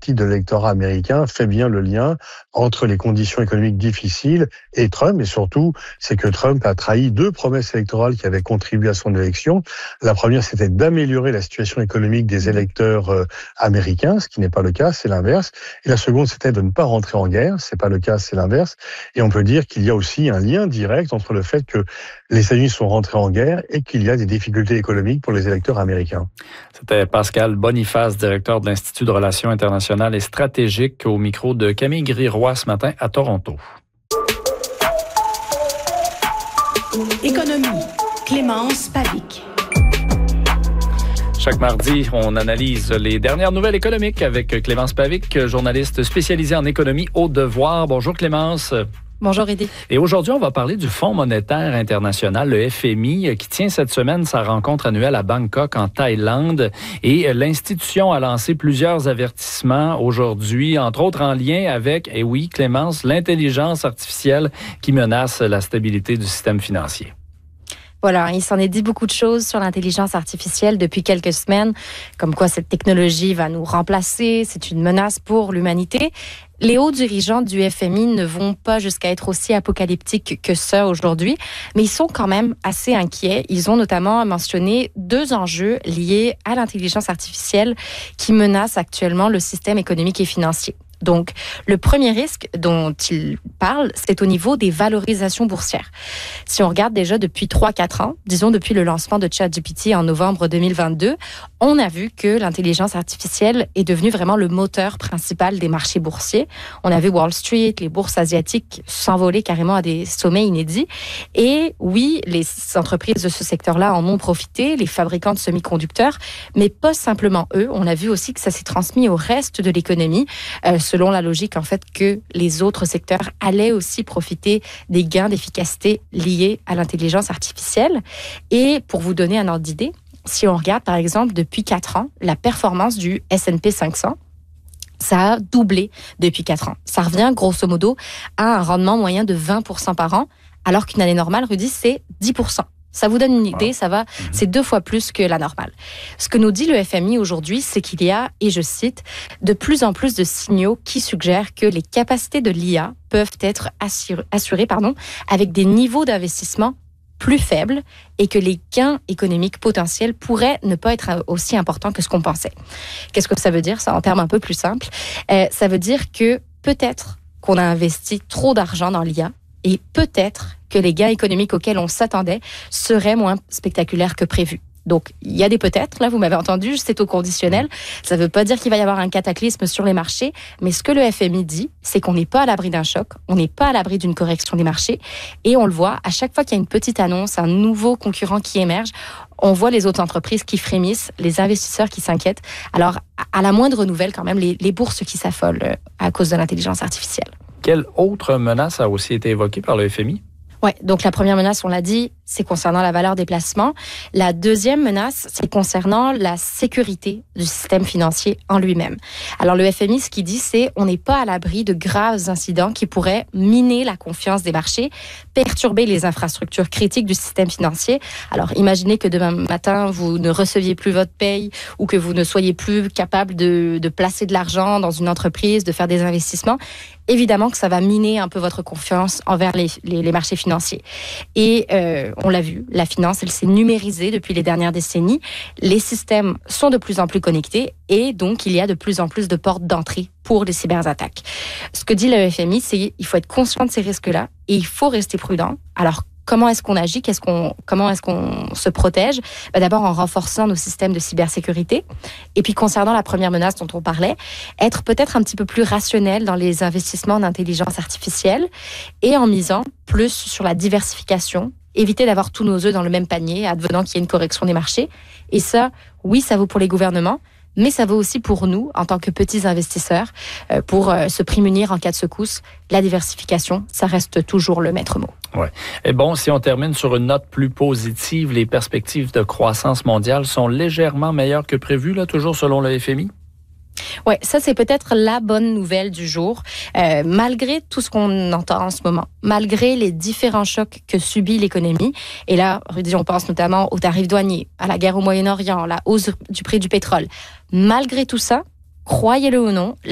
partie de l'électorat américain fait bien le lien entre les conditions économiques difficiles et Trump. Et surtout, c'est que Trump a trahi 2 promesses électorales qui avaient contribué à son élection. La première, c'était d'améliorer la situation économique des électeurs américains, ce qui n'est pas le cas, c'est l'inverse. Et la seconde, c'était de ne pas rentrer en guerre, c'est pas le cas, c'est l'inverse. Et on peut dire qu'il y a aussi un lien direct entre le fait que les États-Unis sont rentrés en guerre et qu'il y a des difficultés économiques pour les électeurs américains. C'était Pascal Boniface, directeur de l'Institut de relations internationales et stratégiques, au micro de Camille Griroy ce matin à Toronto. Économie, Clémence Pavic. Chaque mardi, on analyse les dernières nouvelles économiques avec Clémence Pavic, journaliste spécialisée en économie au Devoir. Bonjour Clémence. Bonjour Eddy. Et aujourd'hui, on va parler du Fonds monétaire international, le FMI, qui tient cette semaine sa rencontre annuelle à Bangkok, en Thaïlande. Et l'institution a lancé plusieurs avertissements aujourd'hui, entre autres en lien avec, et oui, Clémence, l'intelligence artificielle qui menace la stabilité du système financier. Voilà, il s'en est dit beaucoup de choses sur l'intelligence artificielle depuis quelques semaines, comme quoi cette technologie va nous remplacer, c'est une menace pour l'humanité. Les hauts dirigeants du FMI ne vont pas jusqu'à être aussi apocalyptiques que ça aujourd'hui, mais ils sont quand même assez inquiets. Ils ont notamment mentionné 2 enjeux liés à l'intelligence artificielle qui menacent actuellement le système économique et financier. Donc, le premier risque dont il parle, c'est au niveau des valorisations boursières. Si on regarde déjà depuis 3-4 ans, disons depuis le lancement de ChatGPT en novembre 2022, on a vu que l'intelligence artificielle est devenue vraiment le moteur principal des marchés boursiers. On a vu Wall Street, les bourses asiatiques s'envoler carrément à des sommets inédits. Et oui, les entreprises de ce secteur-là en ont profité, les fabricants de semi-conducteurs, mais pas simplement eux. On a vu aussi que ça s'est transmis au reste de l'économie, selon la logique, en fait, que les autres secteurs allaient aussi profiter des gains d'efficacité liés à l'intelligence artificielle. Et pour vous donner un ordre d'idée, si on regarde, par exemple, depuis 4 ans, la performance du S&P 500, ça a doublé depuis 4 ans. Ça revient, grosso modo, à un rendement moyen de 20% par an, alors qu'une année normale, Rudy, c'est 10%. Ça vous donne une idée, c'est 2 fois plus que la normale. Ce que nous dit le FMI aujourd'hui, c'est qu'il y a, et je cite, de plus en plus de signaux qui suggèrent que les capacités de l'IA peuvent être assurées avec des niveaux d'investissement plus faibles et que les gains économiques potentiels pourraient ne pas être aussi importants que ce qu'on pensait. Qu'est-ce que ça veut dire, ça, en termes un peu plus simples? Ça veut dire que peut-être qu'on a investi trop d'argent dans l'IA et peut-être que les gains économiques auxquels on s'attendait seraient moins spectaculaires que prévu. Donc, il y a des peut-être, là, vous m'avez entendu, c'est au conditionnel. Ça ne veut pas dire qu'il va y avoir un cataclysme sur les marchés, mais ce que le FMI dit, c'est qu'on n'est pas à l'abri d'un choc, on n'est pas à l'abri d'une correction des marchés, et on le voit, à chaque fois qu'il y a une petite annonce, un nouveau concurrent qui émerge, on voit les autres entreprises qui frémissent, les investisseurs qui s'inquiètent. Alors, à la moindre nouvelle, quand même, les bourses qui s'affolent à cause de l'intelligence artificielle. Quelle autre menace a aussi été évoquée par le FMI? Oui, donc la première menace, on l'a dit, c'est concernant la valeur des placements. La deuxième menace, c'est concernant la sécurité du système financier en lui-même. Alors le FMI, ce qu'il dit, c'est on n'est pas à l'abri de graves incidents qui pourraient miner la confiance des marchés, perturber les infrastructures critiques du système financier. Alors imaginez que demain matin, vous ne receviez plus votre paye ou que vous ne soyez plus capable de placer de l'argent dans une entreprise, de faire des investissements. Évidemment que ça va miner un peu votre confiance envers les marchés financiers. Et on l'a vu, la finance, elle s'est numérisée depuis les dernières décennies. Les systèmes sont de plus en plus connectés et donc il y a de plus en plus de portes d'entrée pour les cyberattaques. Ce que dit le FMI, c'est qu'il faut être conscient de ces risques-là et il faut rester prudent. Alors, comment est-ce qu'on agit? Comment est-ce qu'on se protège? D'abord en renforçant nos systèmes de cybersécurité. Et puis concernant la première menace dont on parlait, être peut-être un petit peu plus rationnel dans les investissements en intelligence artificielle et en misant plus sur la diversification. Éviter d'avoir tous nos œufs dans le même panier, advenant qu'il y ait une correction des marchés. Et ça, oui, ça vaut pour les gouvernements, mais ça vaut aussi pour nous, en tant que petits investisseurs, pour se prémunir en cas de secousse. La diversification, ça reste toujours le maître mot. Ouais. Et bon, si on termine sur une note plus positive, les perspectives de croissance mondiale sont légèrement meilleures que prévu, là, toujours selon le FMI? Oui, ça c'est peut-être la bonne nouvelle du jour. Malgré tout ce qu'on entend en ce moment, malgré les différents chocs que subit l'économie, et là, Rudy, on pense notamment aux tarifs douaniers, à la guerre au Moyen-Orient, la hausse du prix du pétrole. Malgré tout ça, croyez-le ou non,